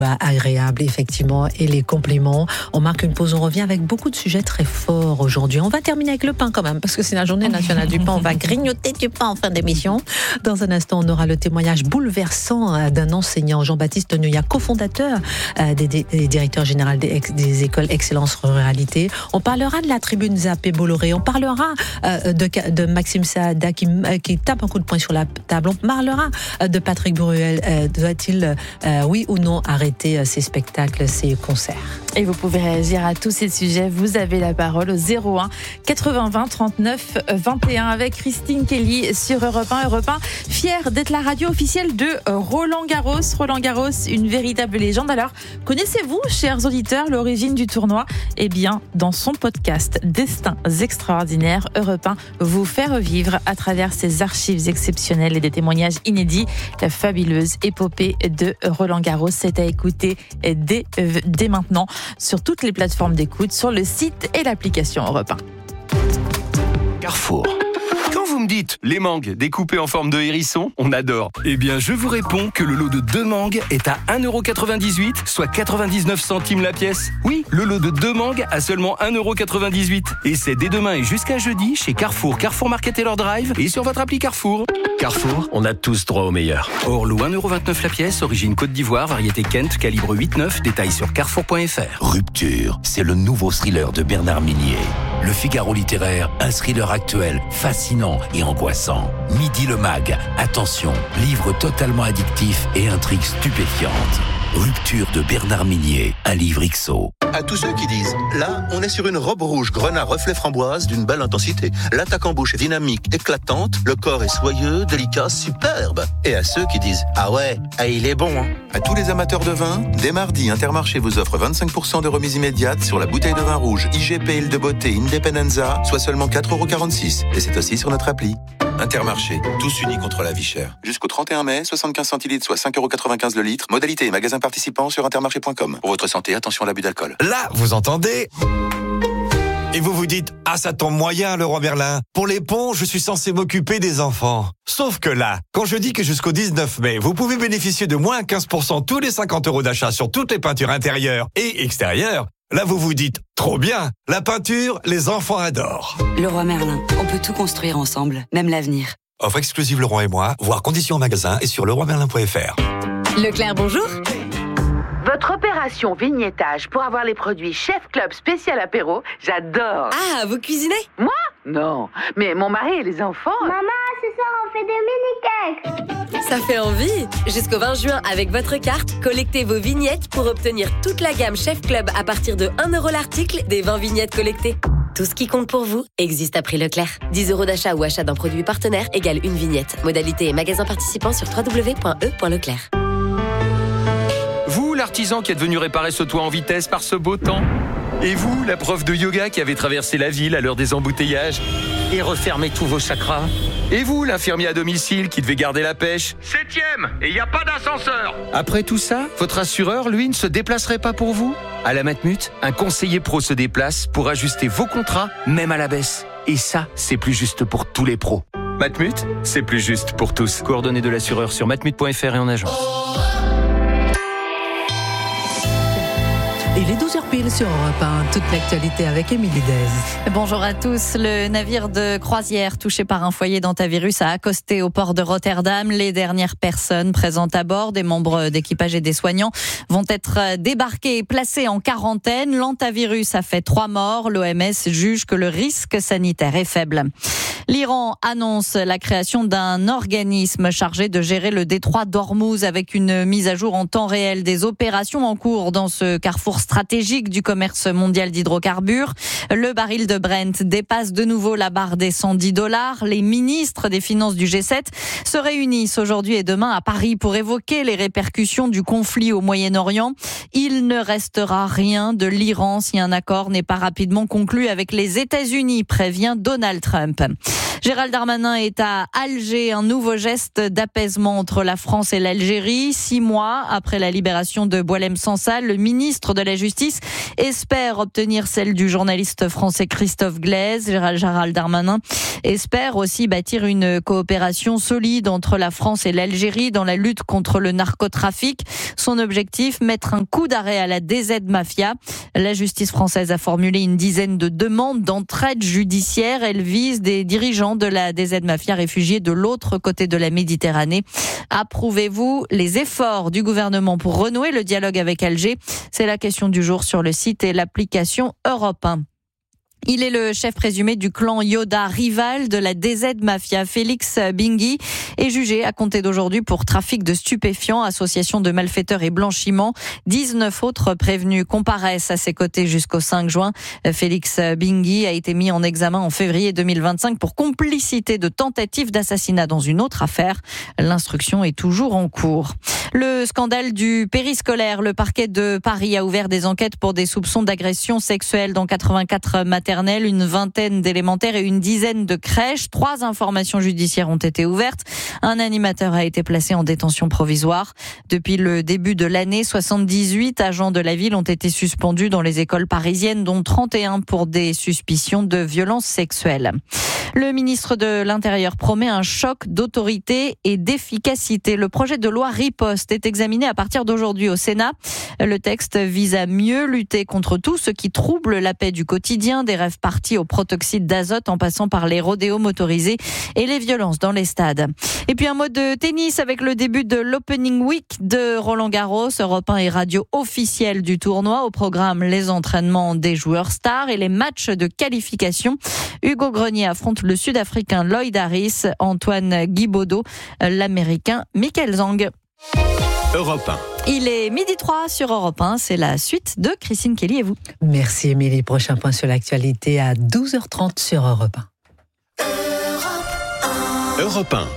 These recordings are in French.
Agréable, effectivement, et les compliments. On marque une pause, on revient avec beaucoup de sujets très forts aujourd'hui. On va terminer avec le pain quand même, parce que c'est la journée nationale du pain. On va grignoter du pain en fin d'émission. Dans un instant, on aura le témoignage bouleversant d'un enseignant, Jean-Baptiste Neuillat, cofondateur des directeurs généraux des écoles Excellence Ruralité. On parlera de la tribune Zappé Bolloré. On parlera de Maxime Saada qui tape un coup de poing sur la table. On parlera de Patrick Bruel. Doit-il, oui ou non, arrêter ces spectacles, ces concerts? Et vous pouvez réagir à tous ces sujets. Vous avez la parole au 01 80 20 39 21 avec Christine Kelly sur Europe 1. Europe 1, fière d'être la radio officielle de Roland Garros. Roland Garros, une véritable légende. Alors, connaissez-vous, chers auditeurs, l'origine du tournoi? Eh bien, dans son podcast Destins extraordinaires, Europe 1 vous fait revivre à travers ses archives exceptionnelles et des témoignages inédits la fabuleuse épopée de Roland Garros. C'est à écouter dès maintenant sur toutes les plateformes d'écoute, sur le site et l'application Europe 1. Carrefour. Quand vous me dites les mangues découpées en forme de hérisson, on adore. Eh bien, je vous réponds que le lot de 2 mangues est à 1,98€, soit 99 centimes la pièce. Oui, le lot de 2 mangues à seulement 1,98€. Et c'est dès demain et jusqu'à jeudi chez Carrefour, Carrefour Market Taylor Drive et sur votre appli Carrefour. Carrefour, on a tous droit au meilleur. Orlo 1,29€ la pièce, origine Côte d'Ivoire, variété Kent, calibre 8-9, détail sur carrefour.fr. Rupture, c'est le nouveau thriller de Bernard Minier. Le Figaro littéraire, un thriller actuel, fascinant et angoissant. Midi le Mag, attention, livre totalement addictif et intrigue stupéfiante. Rupture de Bernard Minier, un livre XO. À tous ceux qui disent, là, on est sur une robe rouge grenat reflet framboise d'une belle intensité. L'attaque en bouche est dynamique, éclatante, le corps est soyeux, délicat, superbe. Et à ceux qui disent, ah ouais, il est bon, hein. À tous les amateurs de vin, dès mardi, Intermarché vous offre 25% de remise immédiate sur la bouteille de vin rouge IGP Île de Beauté Independenza, soit seulement 4,46€. Et c'est aussi sur notre appli. Intermarché, tous unis contre la vie chère. Jusqu'au 31 mai, 75 centilitres, soit 5,95€ le litre. Modalité et magasins participants sur intermarché.com. Pour votre santé, attention à l'abus d'alcool. Là, vous entendez ? Et vous vous dites, ah ça tombe moyen Leroy Merlin. Pour les ponts, je suis censé m'occuper des enfants. Sauf que là, quand je dis que jusqu'au 19 mai, vous pouvez bénéficier de moins 15% tous les 50€ d'achat sur toutes les peintures intérieures et extérieures, là vous vous dites, trop bien, la peinture, les enfants adorent. Leroy Merlin, on peut tout construire ensemble, même l'avenir. Offre exclusive Leroy et moi, voir conditions en magasin et sur leroymerlin.fr. Leclerc, bonjour. Votre opération vignettage pour avoir les produits Chef Club spécial apéro, j'adore. Ah, vous cuisinez? Moi? Non, mais mon mari et les enfants... Maman, ce soir on fait des mini-cakes. Ça fait envie. Jusqu'au 20 juin, avec votre carte, collectez vos vignettes pour obtenir toute la gamme Chef Club à partir de 1€ l'article des 20 vignettes collectées. Tout ce qui compte pour vous existe à prix Leclerc. 10€ d'achat ou achat d'un produit partenaire égale une vignette. Modalité et magasin participant sur www.e.leclerc. Vous, l'artisan qui est venu réparer ce toit en vitesse par ce beau temps. Et vous, la prof de yoga qui avait traversé la ville à l'heure des embouteillages et refermé tous vos chakras. Et vous, l'infirmier à domicile qui devait garder la pêche. 7e, et il n'y a pas d'ascenseur. Après tout ça, votre assureur, lui, ne se déplacerait pas pour vous? À la Matmut, un conseiller pro se déplace pour ajuster vos contrats, même à la baisse. Et ça, c'est plus juste pour tous les pros. Matmut, c'est plus juste pour tous. Coordonnées de l'assureur sur matmut.fr et en agence. Il est 12h pile sur Europe 1, toute l'actualité avec Émilie Dez. Bonjour à tous. Le navire de croisière touché par un foyer d'hantavirus a accosté au port de Rotterdam. Les dernières personnes présentes à bord, des membres d'équipage et des soignants, vont être débarqués et placés en quarantaine. L'hantavirus a fait 3 morts. L'OMS juge que le risque sanitaire est faible. L'Iran annonce la création d'un organisme chargé de gérer le détroit d'Ormuz avec une mise à jour en temps réel des opérations en cours dans ce carrefour stratégique du commerce mondial d'hydrocarbures. Le baril de Brent dépasse de nouveau la barre des $110. Les ministres des Finances du G7 se réunissent aujourd'hui et demain à Paris pour évoquer les répercussions du conflit au Moyen-Orient. Il ne restera rien de l'Iran si un accord n'est pas rapidement conclu avec les États-Unis, prévient Donald Trump. Gérald Darmanin est à Alger, un nouveau geste d'apaisement entre la France et l'Algérie. 6 mois après la libération de Boualem Sansal, le ministre de la Justice espère obtenir celle du journaliste français Christophe Glaise. Gérald Darmanin espère aussi bâtir une coopération solide entre la France et l'Algérie dans la lutte contre le narcotrafic. Son objectif, mettre un coup d'arrêt à la DZ Mafia. La justice française a formulé une dizaine de demandes d'entraide judiciaire. Elle vise des dirigeants de la DZ Mafia réfugiés de l'autre côté de la Méditerranée. Approuvez-vous les efforts du gouvernement pour renouer le dialogue avec Alger? C'est la question du jour sur le site et l'application Europe 1. Il est le chef présumé du clan Yoda, rival de la DZ Mafia. Félix Bingui est jugé à compter d'aujourd'hui pour trafic de stupéfiants, association de malfaiteurs et blanchiment. 19 autres prévenus comparaissent à ses côtés jusqu'au 5 juin. Félix Bingui a été mis en examen en février 2025 pour complicité de tentative d'assassinat dans une autre affaire. L'instruction est toujours en cours. Le scandale du périscolaire. Le parquet de Paris a ouvert des enquêtes pour des soupçons d'agression sexuelle dans 84 maternelles, une vingtaine d'élémentaires et une dizaine de crèches. 3 informations judiciaires ont été ouvertes. Un animateur a été placé en détention provisoire. Depuis le début de l'année, 78 agents de la ville ont été suspendus dans les écoles parisiennes, dont 31 pour des suspicions de violences sexuelles. Le ministre de l'Intérieur promet un choc d'autorité et d'efficacité. Le projet de loi Riposte est examiné à partir d'aujourd'hui au Sénat. Le texte vise à mieux lutter contre tout ce qui trouble la paix du quotidien, des rêves partis au protoxyde d'azote en passant par les rodéos motorisés et les violences dans les stades. Et puis un mot de tennis avec le début de l'Opening Week de Roland-Garros. Europe 1 et radio officielle du tournoi. Au programme, les entraînements des joueurs stars et les matchs de qualification. Hugo Grenier affronte le Sud-Africain Lloyd Harris, Antoine Guibaudot, l'Américain Michael Zhang. Europe 1. Il est 12h03 sur Europe 1, c'est la suite de Christine Kelly et vous. Merci Émilie, prochain point sur l'actualité à 12h30 sur Europe 1. Europe 1.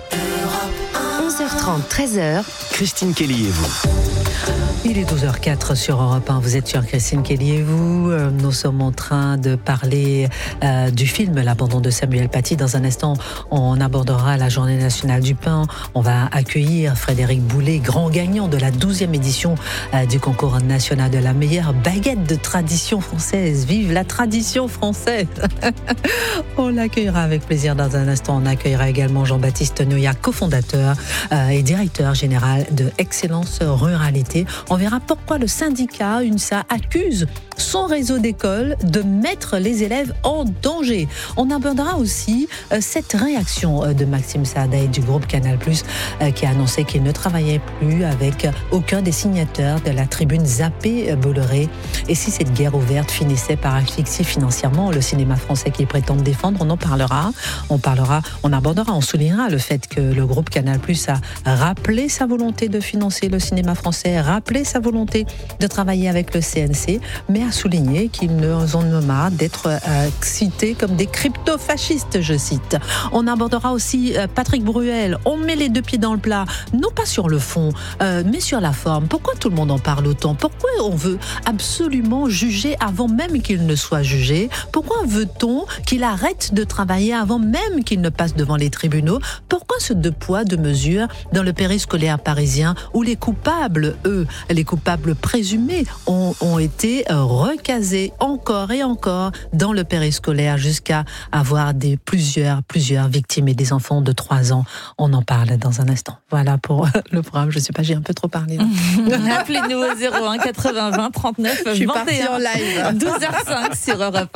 11h30, 13h. Christine Kelly et vous. Il est 12h04 sur Europe 1, vous êtes sur Christine Kelly et vous. Nous sommes en train de parler du film L'abandon de Samuel Paty. Dans un instant, on abordera la Journée nationale du pain. On va accueillir Frédéric Boulet, grand gagnant de la 12e édition du concours national de la meilleure baguette de tradition française. Vive la tradition française. On l'accueillera avec plaisir dans un instant. On accueillera également Jean-Baptiste Noyac, cofondateur et directeur général de Excellence Ruralité. On verra pourquoi le syndicat UNSA accuse son réseau d'écoles de mettre les élèves en danger. On abordera aussi cette réaction de Maxime Saada du groupe Canal+, qui a annoncé qu'il ne travaillait plus avec aucun des signataires de la tribune Zappé-Bolloré. Et si cette guerre ouverte finissait par asphyxier financièrement le cinéma français qu'il prétend défendre, on en parlera. On abordera, on soulignera le fait que le groupe Canal+ a rappelé sa volonté de financer le cinéma français, rappelé sa volonté de travailler avec le CNC, mais a souligné qu'ils ne en ont marre d'être cités comme des crypto-fascistes, je cite. On abordera aussi Patrick Bruel. On met les 2 pieds dans le plat, non pas sur le fond, mais sur la forme. Pourquoi tout le monde en parle autant? Pourquoi on veut absolument juger avant même qu'il ne soit jugé? Pourquoi veut-on qu'il arrête de travailler avant même qu'il ne passe devant les tribunaux? Pourquoi ce 2 poids, 2 mesures dans le périscolaire parisien où les coupables, les coupables présumés ont été recasés encore et encore dans le périscolaire jusqu'à avoir plusieurs victimes et des enfants de 3 ans. On en parle dans un instant. Voilà pour le programme. Je sais pas, j'ai un peu trop parlé. Appelez-nous au 01 80 20 39 21. Je suis partie en live. 12h05 sur Europe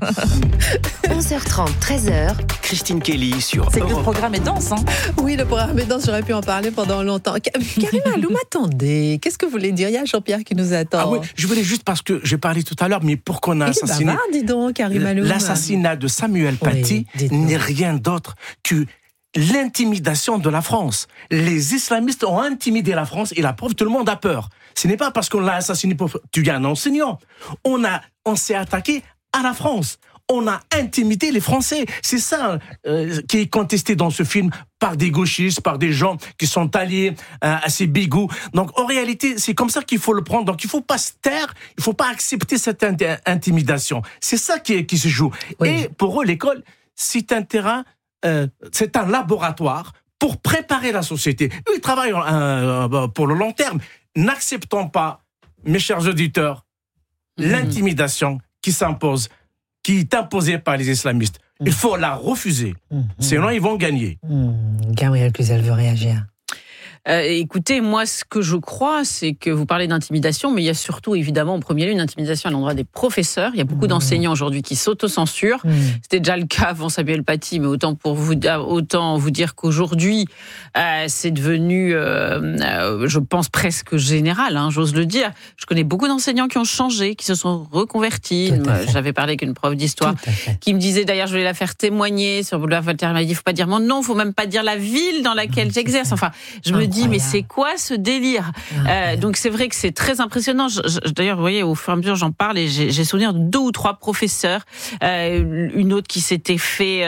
1. 11h30, 13h. Christine Kelly sur C'est que Europe le programme est dense, hein? Oui, le programme est dense, j'aurais pu en parler pendant longtemps. Karima Lou, m'attendez. Qu'est-ce que vous voulez dire? Il y a Jean-Pierre qui nous attend. Ah oui, je voulais juste parce que j'ai parlé tout à l'heure, mais pour qu'on a assassiné... bavard, dis donc, Karima Lou. L'assassinat de Samuel Paty n'est rien d'autre que l'intimidation de la France. Les islamistes ont intimidé la France et la preuve, tout le monde a peur. Ce n'est pas parce qu'on l'a assassiné pour tuer un enseignant. On s'est attaqué à la France. On a intimidé les Français. C'est ça qui est contesté dans ce film par des gauchistes, par des gens qui sont alliés à ces bigous. Donc, en réalité, c'est comme ça qu'il faut le prendre. Donc, il ne faut pas se taire, il ne faut pas accepter cette intimidation. C'est ça qui se joue. Oui. Et pour eux, l'école, c'est un terrain c'est un laboratoire pour préparer la société. Ils travaillent pour le long terme. N'acceptons pas, mes chers auditeurs, l'intimidation qui s'impose, qui est imposée par les islamistes. Il faut la refuser. Sinon, ils vont gagner. Gabriel Cluzel veut réagir. Écoutez, moi, ce que je crois, c'est que vous parlez d'intimidation, mais il y a surtout, évidemment, en premier lieu, une intimidation à l'endroit des professeurs. Il y a beaucoup d'enseignants aujourd'hui qui s'autocensurent. C'était déjà le cas avant Samuel Paty, mais autant vous dire qu'aujourd'hui, c'est devenu, je pense, presque général, j'ose le dire. Je connais beaucoup d'enseignants qui ont changé, qui se sont reconvertis. J'avais parlé avec une prof d'histoire qui me disait, d'ailleurs, je voulais la faire témoigner sur Boulevard Voltaire. Elle m'a dit, il ne faut pas dire mon nom, il ne faut même pas dire la ville dans laquelle j'exerce. Enfin, je me dis, mais c'est quoi ce délire? Donc c'est vrai que c'est très impressionnant. D'ailleurs, vous voyez, au fur et à mesure j'en parle et j'ai souvenir de 2 ou 3 professeurs, une autre qui s'était fait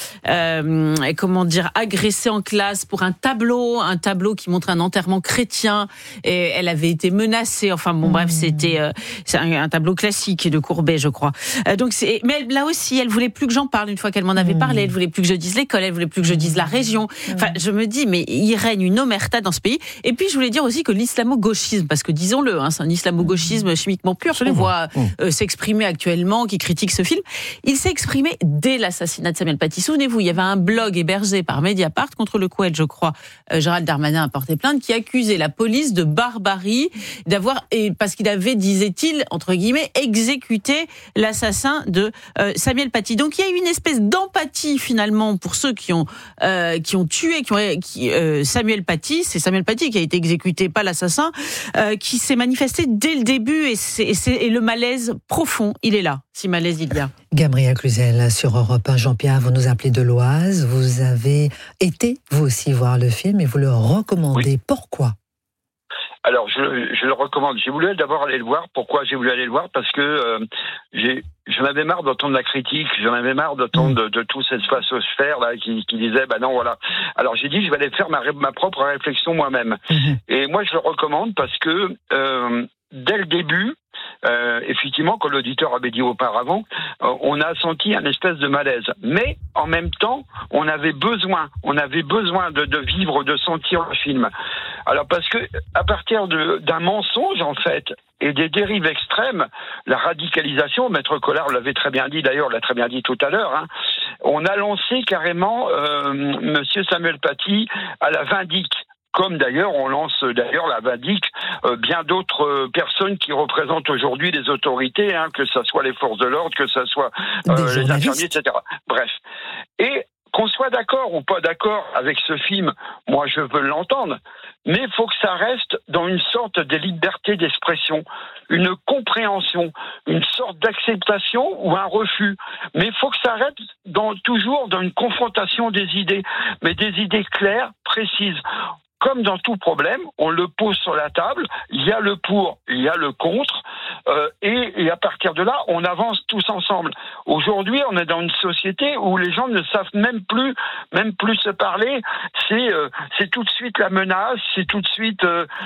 agresser en classe pour un tableau qui montrait un enterrement chrétien et elle avait été menacée. Enfin bon, bref, c'est un tableau classique de Courbet, je crois. Mais là aussi, elle voulait plus que j'en parle une fois qu'elle m'en avait parlé. Elle voulait plus que je dise l'école, elle voulait plus que je dise la région. Enfin, je me dis, mais il règne une omerta dans ce pays. Et puis, je voulais dire aussi que l'islamo-gauchisme, parce que disons-le, c'est un islamo-gauchisme chimiquement pur qu'on voit s'exprimer actuellement, qui critique ce film. Il s'est exprimé dès l'assassinat de Samuel Paty. Souvenez-vous, il y avait un blog hébergé par Mediapart contre lequel, je crois, Gérald Darmanin a porté plainte, qui accusait la police de barbarie, parce qu'il avait, disait-il, entre guillemets, exécuté l'assassin de Samuel Paty. Donc, il y a eu une espèce d'empathie, finalement, pour ceux qui ont tué Samuel Paty. C'est Samuel Paty qui a été exécuté, pas l'assassin, qui s'est manifesté dès le début et le malaise profond, il est là, si malaise il y a. Gabriel Cluzel sur Europe 1. Jean-Pierre, vous nous appelez de l'Oise. Vous avez été, vous aussi, voir le film et vous le recommandez. Oui. Pourquoi ? Alors, je le recommande. J'ai voulu d'abord aller le voir. Pourquoi j'ai voulu aller le voir ? Parce que j'en avais marre d'entendre la critique, j'en avais marre d'entendre de tout cette phasosphère là qui disait non voilà. Alors j'ai dit je vais aller faire ma propre réflexion moi-même. Et moi je le recommande parce que dès le début, effectivement, comme l'auditeur avait dit auparavant, on a senti un espèce de malaise. Mais en même temps, on avait besoin de vivre, de sentir le film. Alors parce que à partir d'un mensonge en fait et des dérives extrêmes, la radicalisation, Maître Collard l'avait très bien dit d'ailleurs, l'a très bien dit tout à l'heure, on a lancé carrément Monsieur Samuel Paty à la vindicte. Comme d'ailleurs, on lance la vindicte bien d'autres personnes qui représentent aujourd'hui les autorités, que ce soit les forces de l'ordre, que ce soit les infirmiers, etc. Bref. Et qu'on soit d'accord ou pas d'accord avec ce film, moi je veux l'entendre, mais il faut que ça reste dans une sorte de liberté d'expression, une compréhension, une sorte d'acceptation ou un refus. Mais il faut que ça reste toujours dans une confrontation des idées, mais des idées claires, précises. Comme dans tout problème, on le pose sur la table, il y a le pour, il y a le contre, et à partir de là, on avance tous ensemble. Aujourd'hui, on est dans une société où les gens ne savent même plus se parler. C'est tout de suite la menace, c'est tout de suite,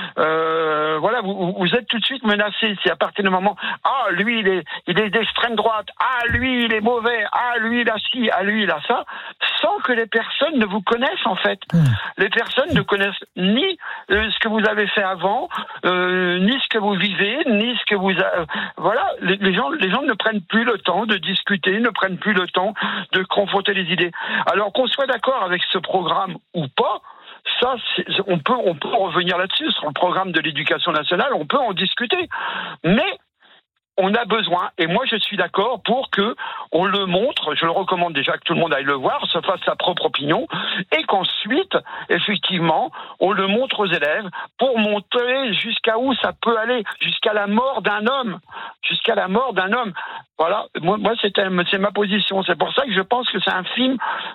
voilà, vous êtes tout de suite menacé. C'est à partir du moment, lui il est d'extrême droite, lui il est mauvais, lui il a ci, lui il a ça, sans que les personnes ne vous connaissent en fait. Les personnes ne connaissent ni ce que vous avez fait avant, ni ce que vous vivez, ni ce que vous voilà, les gens ne prennent plus le temps de discuter, ne prennent plus le temps de confronter les idées. Alors qu'on soit d'accord avec ce programme ou pas, ça, on peut revenir là-dessus sur le programme de l'éducation nationale, on peut en discuter, mais on a besoin, et moi je suis d'accord pour que on le montre, je le recommande déjà que tout le monde aille le voir, se fasse sa propre opinion, et qu'ensuite, effectivement, on le montre aux élèves pour montrer jusqu'à où ça peut aller, jusqu'à la mort d'un homme. Voilà, moi c'est ma position, c'est pour ça que je pense que c'est un film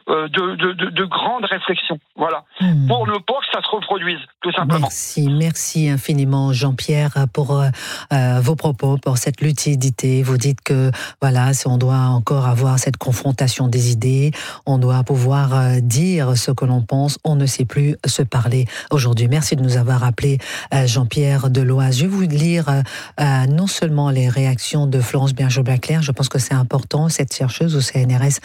de grande réflexion, voilà, pour que ça se reproduise, tout simplement. Merci infiniment Jean-Pierre pour vos propos, pour cette lutte lucidité. Vous dites que voilà, on doit encore avoir cette confrontation des idées, on doit pouvoir dire ce que l'on pense, on ne sait plus se parler aujourd'hui. Merci de nous avoir rappelé Jean-Pierre Deloise. Je vais vous lire non seulement les réactions de Florence Bergeau-Blaclair, je pense que c'est important, cette chercheuse au CNRS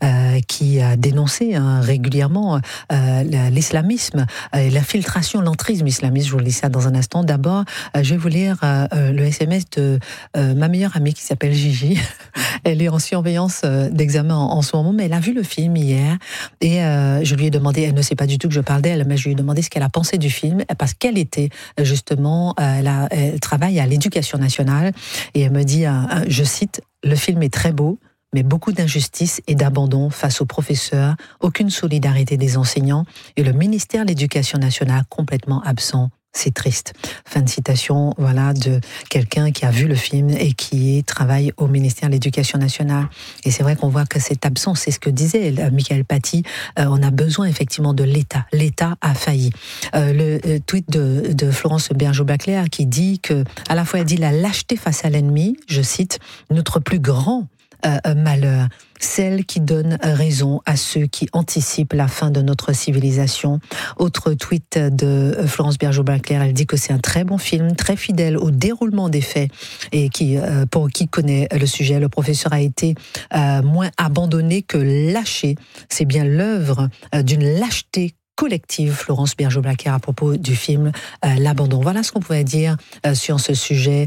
qui a dénoncé régulièrement l'islamisme, l'infiltration, l'entrisme islamiste. Je vous lis ça dans un instant. D'abord, je vais vous lire le SMS de ma meilleure amie qui s'appelle Gigi. Elle est en surveillance d'examen en ce moment, mais elle a vu le film hier et je lui ai demandé, elle ne sait pas du tout que je parle d'elle, mais je lui ai demandé ce qu'elle a pensé du film parce qu'elle était justement, elle travaille à l'Éducation nationale et elle me dit, je cite, « Le film est très beau, mais beaucoup d'injustice et d'abandon face aux professeurs, aucune solidarité des enseignants et le ministère de l'Éducation nationale complètement absent. C'est triste. » Fin de citation, voilà, de quelqu'un qui a vu le film et qui travaille au ministère de l'Éducation nationale. Et c'est vrai qu'on voit que cette absence, c'est ce que disait Michael Paty, on a besoin effectivement de l'État. L'État a failli. Le tweet de Florence Bergeau-Blaclair qui dit que, à la fois elle dit la lâcheté face à l'ennemi, je cite, notre plus grand malheur, celle qui donne raison à ceux qui anticipent la fin de notre civilisation. Autre tweet de Florence Bergeau-Blaclair, elle dit que c'est un très bon film, très fidèle au déroulement des faits et qui, pour qui connaît le sujet, le professeur a été moins abandonné que lâché. C'est bien l'œuvre d'une lâcheté collective, Florence Bergeau-Blaclair, à propos du film L'Abandon. Voilà ce qu'on pouvait dire sur ce sujet.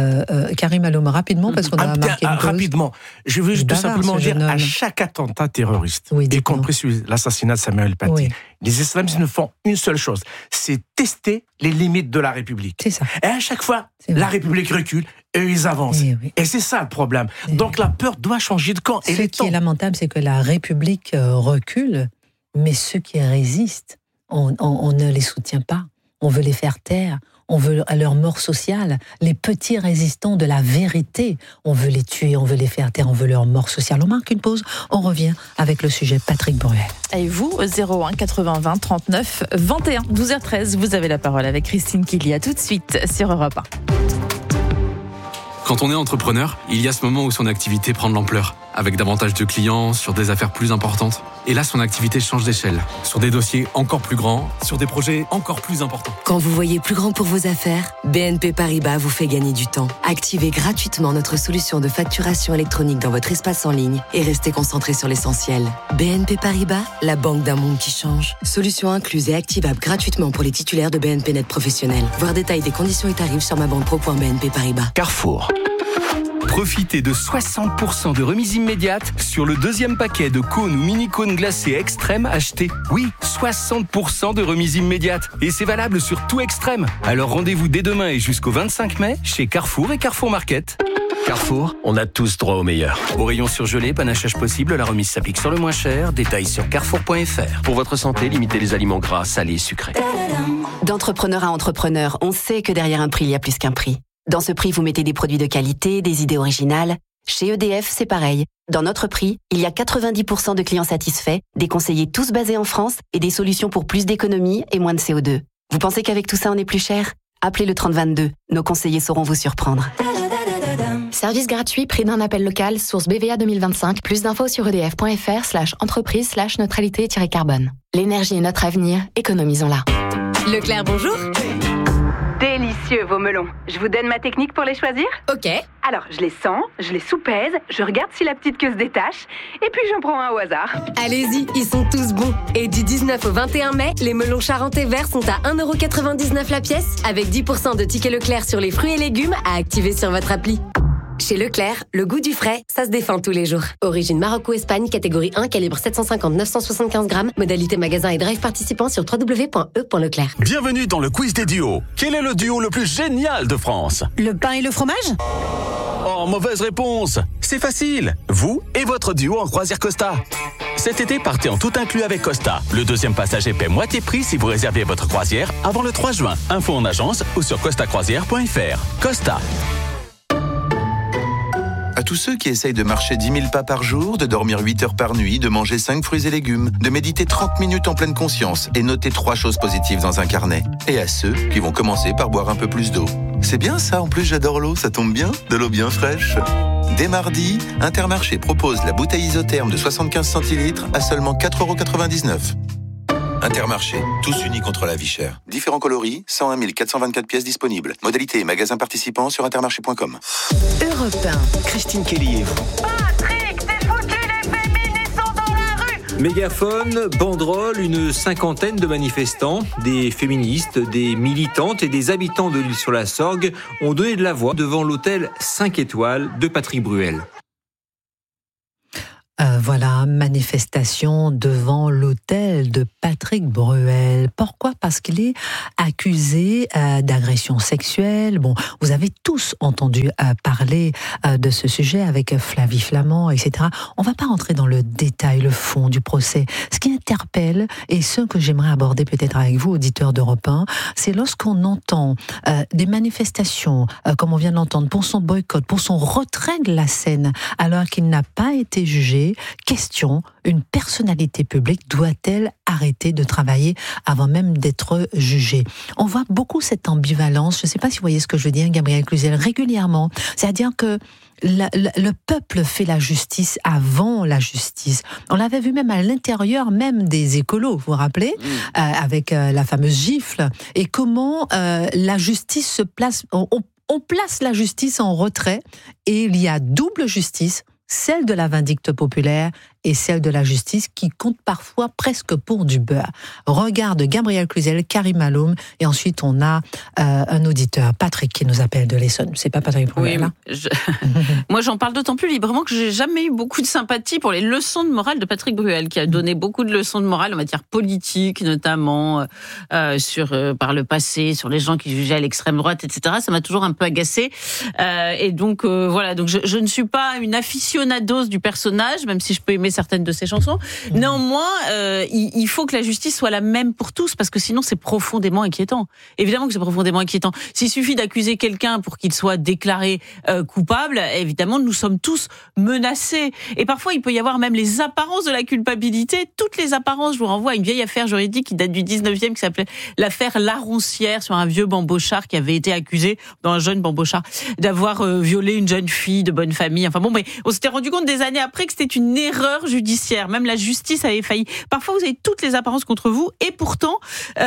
Karim Alom, rapidement, parce qu'on a marqué une pause. Rapidement, je veux tout simplement dire, à chaque attentat terroriste, y compris sur l'assassinat de Samuel Paty, les islamistes ne font une seule chose, c'est tester les limites de la République. C'est ça. Et à chaque fois, la République recule et ils avancent. Et c'est ça le problème. Donc la peur doit changer de camp. Ce qui est lamentable, c'est que la République recule, mais ceux qui résistent, on ne les soutient pas. On veut les faire taire. On veut leur mort sociale. Les petits résistants de la vérité, on veut les tuer, on veut les faire taire, on veut leur mort sociale. On marque une pause, on revient avec le sujet Patrick Bruel. Et vous, 01 80 20 39 21, 12h13, vous avez la parole avec Christine Kelly. À tout de suite sur Europe 1. Quand on est entrepreneur, il y a ce moment où son activité prend de l'ampleur, avec davantage de clients, sur des affaires plus importantes. Et là, son activité change d'échelle, sur des dossiers encore plus grands, sur des projets encore plus importants. Quand vous voyez plus grand pour vos affaires, BNP Paribas vous fait gagner du temps. Activez gratuitement notre solution de facturation électronique dans votre espace en ligne et restez concentré sur l'essentiel. BNP Paribas, la banque d'un monde qui change. Solution incluse et activable gratuitement pour les titulaires de BNP Net Professionnel. Voir détail des conditions et tarifs sur mabanque.pro.bnp Paribas. Carrefour. Profitez de 60% de remise immédiate sur le deuxième paquet de cônes ou mini-cônes glacés Extrême achetés. Oui, 60% de remise immédiate. Et c'est valable sur tout Extrême. Alors rendez-vous dès demain et jusqu'au 25 mai chez Carrefour et Carrefour Market. Carrefour, on a tous droit au meilleur. Au rayon surgelé, panachage possible, la remise s'applique sur le moins cher. Détails sur carrefour.fr. Pour votre santé, limitez les aliments gras, salés, sucrés. D'entrepreneur à entrepreneur, on sait que derrière un prix, il y a plus qu'un prix. Dans ce prix, vous mettez des produits de qualité, des idées originales. Chez EDF, c'est pareil. Dans notre prix, il y a 90% de clients satisfaits, des conseillers tous basés en France et des solutions pour plus d'économies et moins de CO2. Vous pensez qu'avec tout ça, on est plus cher ? Appelez le 3022. Nos conseillers sauront vous surprendre. Service gratuit, prix d'un appel local, source BVA 2025. Plus d'infos sur edf.fr/entreprise/neutralité-carbone. L'énergie est notre avenir, économisons-la. Leclerc, bonjour. Délicieux vos melons. Je vous donne ma technique pour les choisir ? Ok. Alors, je les sens, je les soupèse, je regarde si la petite queue se détache, et puis j'en prends un au hasard. Allez-y, ils sont tous bons. Et du 19 au 21 mai, les melons charentais verts sont à 1,99€ la pièce, avec 10% de tickets Leclerc sur les fruits et légumes à activer sur votre appli. Chez Leclerc, le goût du frais, ça se défend tous les jours. Origine Maroc ou Espagne, catégorie 1, calibre 750-975 grammes. Modalité magasin et drive participant sur www.e.leclerc. Bienvenue dans le quiz des duos. Quel est le duo le plus génial de France ? Le pain et le fromage ? Oh, mauvaise réponse. C'est facile. Vous et votre duo en croisière Costa. Cet été, partez en tout inclus avec Costa. Le deuxième passager paie moitié prix si vous réservez votre croisière avant le 3 juin. Info en agence ou sur costacroisière.fr. Costa. À tous ceux qui essayent de marcher 10 000 pas par jour, de dormir 8 heures par nuit, de manger 5 fruits et légumes, de méditer 30 minutes en pleine conscience et noter 3 choses positives dans un carnet. Et à ceux qui vont commencer par boire un peu plus d'eau. C'est bien ça, en plus j'adore l'eau, ça tombe bien, de l'eau bien fraîche. Dès mardi, Intermarché propose la bouteille isotherme de 75 centilitres à seulement 4,99 €. Intermarché, tous unis contre la vie chère. Différents coloris, 101 424 pièces disponibles. Modalité et magasins participants sur intermarché.com. Europe 1. Christine Kelly et vous. Patrick, t'es foutu, les féministes sont dans la rue. Mégaphone, banderole, une cinquantaine de manifestants, des féministes, des militantes et des habitants de l'Île-sur-la-Sorgue ont donné de la voix devant l'hôtel 5 étoiles de Patrick Bruel. Voilà, manifestation devant l'hôtel de Patrick Bruel. Pourquoi ? Parce qu'il est accusé d'agression sexuelle. Bon, vous avez tous entendu parler de ce sujet avec Flavie Flament, etc. On ne va pas rentrer dans le détail, le fond du procès. Ce qui interpelle, et ce que j'aimerais aborder peut-être avec vous, auditeurs d'Europe 1, c'est lorsqu'on entend des manifestations, comme on vient de l'entendre, pour son boycott, pour son retrait de la scène, alors qu'il n'a pas été jugé. Question, une personnalité publique doit-elle arrêter de travailler avant même d'être jugée ? On voit beaucoup cette ambivalence, je ne sais pas si vous voyez ce que je veux dire, Gabriel Cluzel, régulièrement. C'est-à-dire que le peuple fait la justice avant la justice. On l'avait vu même à l'intérieur même des écolos, vous vous rappelez, avec la fameuse gifle. Et comment la justice se place, on place la justice en retrait et il y a double justice, celle de la vindicte populaire et celle de la justice qui compte parfois presque pour du beurre. Regarde Gabriel Cluzel, Karim Aloum, et ensuite on a un auditeur, Patrick, qui nous appelle de l'Essonne. C'est pas Patrick Bruel, oui, moi j'en parle d'autant plus librement que j'ai jamais eu beaucoup de sympathie pour les leçons de morale de Patrick Bruel, qui a donné beaucoup de leçons de morale en matière politique, notamment par le passé, sur les gens qui jugeaient à l'extrême droite, etc. Ça m'a toujours un peu agacée. Et donc voilà, donc je ne suis pas une aficionados du personnage, même si je peux aimer certaines de ses chansons. Néanmoins, il faut que la justice soit la même pour tous, parce que sinon c'est profondément inquiétant. Évidemment que c'est profondément inquiétant. S'il suffit d'accuser quelqu'un pour qu'il soit déclaré coupable, évidemment nous sommes tous menacés. Et parfois il peut y avoir même les apparences de la culpabilité, toutes les apparences. Je vous renvoie à une vieille affaire juridique qui date du 19e, qui s'appelait l'affaire Laroncière, sur un vieux bambochard qui avait été accusé, un jeune bambochard, d'avoir violé une jeune fille de bonne famille. Enfin bon, mais on s'était rendu compte des années après que c'était une erreur judiciaire. Même la justice avait failli. Parfois, vous avez toutes les apparences contre vous, et pourtant,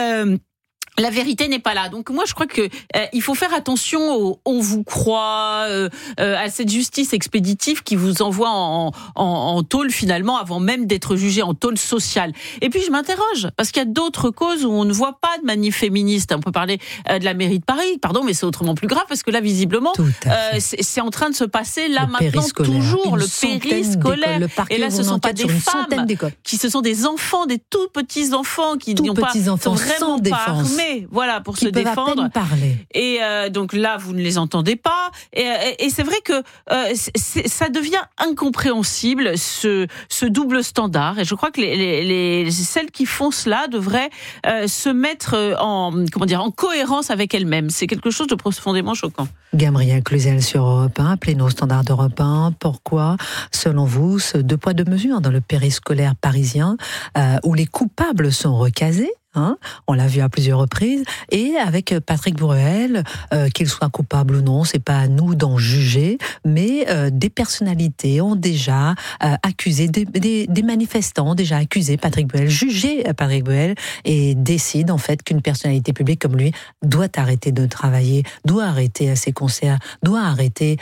la vérité n'est pas là. Donc moi, je crois que il faut faire attention au on vous croit, à cette justice expéditive qui vous envoie en tôle finalement avant même d'être jugé, en tôle sociale. Et puis je m'interroge parce qu'il y a d'autres causes où on ne voit pas de manif féministe. On peut parler de la mairie de Paris, pardon, mais c'est autrement plus grave parce que là, visiblement, c'est en train de se passer là maintenant toujours le périscolaire. Et là, ce sont pas des femmes, ce sont des enfants, des tout petits enfants qui n'ont pas vraiment pas armés. Voilà, pour se défendre. Et donc là, vous ne les entendez pas. Et c'est vrai que ça devient incompréhensible, ce double standard. Et je crois que celles qui font cela devraient se mettre en cohérence avec elles-mêmes. C'est quelque chose de profondément choquant. Gabriel Cluzel sur Europe 1, appelez-nous au standard d'Europe 1. Pourquoi, selon vous, ce deux poids deux mesures dans le périscolaire parisien, où les coupables sont recasés? On l'a vu à plusieurs reprises, et avec Patrick Bruel, qu'il soit coupable ou non, c'est pas à nous d'en juger, mais des personnalités ont déjà accusé, des manifestants ont déjà accusé Patrick Bruel, jugé Patrick Bruel, et décident en fait qu'une personnalité publique comme lui doit arrêter de travailler, doit arrêter ses concerts, doit arrêter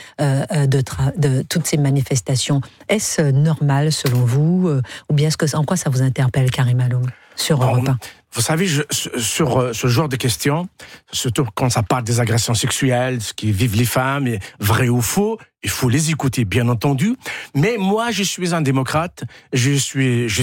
de toutes ces manifestations. Est-ce normal selon vous, ou bien en quoi ça vous interpelle, Karim Aloum, sur Europe 1? Vous savez, sur ce genre de questions, surtout quand ça parle des agressions sexuelles, ce qui vivent les femmes, vrai ou faux, il faut les écouter, bien entendu. Mais moi, je suis un démocrate, je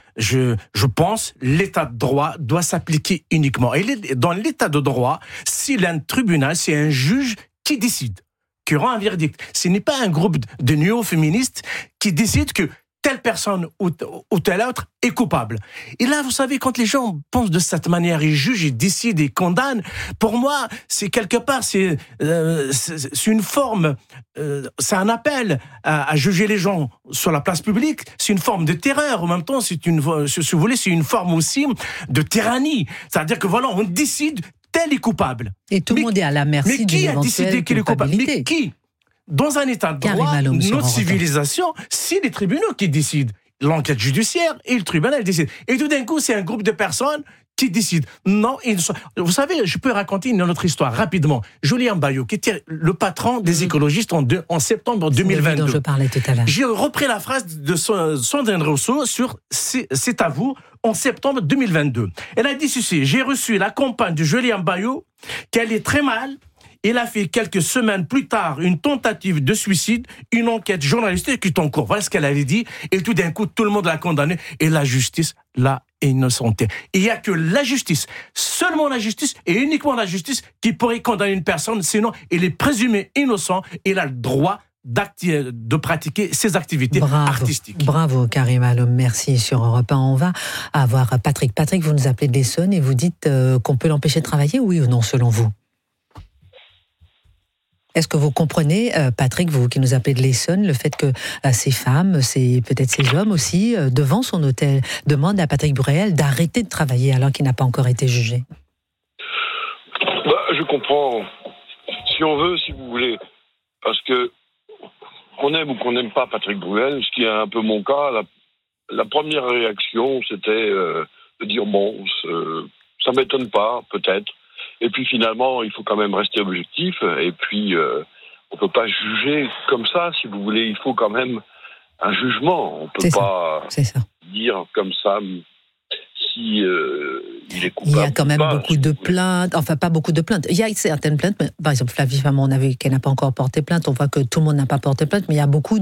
pense, l'état de droit doit s'appliquer uniquement. Et dans l'état de droit, s'il y a un tribunal, c'est un juge qui décide, qui rend un verdict. Ce n'est pas un groupe de néo-féministes qui décide que telle personne ou telle autre est coupable. Et là, vous savez, quand les gens pensent de cette manière, ils jugent, ils décident, ils condamnent, pour moi, c'est quelque part, c'est une forme, c'est un appel à juger les gens sur la place publique, c'est une forme de terreur. En même temps, si vous voulez, c'est une forme aussi de tyrannie. C'est-à-dire que voilà, on décide tel est coupable. Et tout le monde est à la merci d'une éventuelle culpabilité. Mais qui a décidé qu'il est coupable? Mais qui? Dans un état de droit, notre civilisation, c'est les tribunaux qui décident. L'enquête judiciaire et le tribunal décident. Et tout d'un coup, c'est un groupe de personnes qui décident. Non, vous savez, je peux raconter une autre histoire rapidement. Julien Bayou, qui était le patron des écologistes en septembre 2022. Dont je parlais tout à l'heure. J'ai repris la phrase de Sandrine Rousseau sur « C'est à vous » en septembre 2022. Elle a dit ceci: « J'ai reçu la compagne de Julien Bayou, qu'elle est très mal. Il a fait quelques semaines plus tard une tentative de suicide, une enquête journalistique qui est en cours. » Voilà ce qu'elle avait dit. Et tout d'un coup, tout le monde l'a condamné. Et la justice l'a innocenté. Il n'y a que la justice, seulement la justice et uniquement la justice qui pourrait condamner une personne. Sinon, il est présumé innocent. Il a le droit de pratiquer ses activités artistiques. Bravo Karim Alom, merci. Sur Europe 1, on va avoir Patrick. Patrick, vous nous appelez de l'Essonne et vous dites qu'on peut l'empêcher de travailler, oui ou non, selon vous? Est-ce que vous comprenez, Patrick, vous qui nous appelez de l'Essonne, le fait que ces femmes, peut-être ces hommes aussi, devant son hôtel, demandent à Patrick Bruel d'arrêter de travailler alors qu'il n'a pas encore été jugé? Je comprends. Si on veut, si vous voulez. Parce que qu'on aime ou qu'on n'aime pas Patrick Bruel, ce qui est un peu mon cas, la première réaction, c'était de dire bon, ça m'étonne pas, peut-être. Et puis finalement, il faut quand même rester objectif. Et puis, on peut pas juger comme ça, si vous voulez. Il faut quand même un jugement. On peut pas dire comme ça si il est coupable. Il y a quand même beaucoup de plaintes. Enfin, pas beaucoup de plaintes. Il y a certaines plaintes. Par exemple, Flavie Famon, on a vu qu'elle n'a pas encore porté plainte. On voit que tout le monde n'a pas porté plainte, mais il y a beaucoup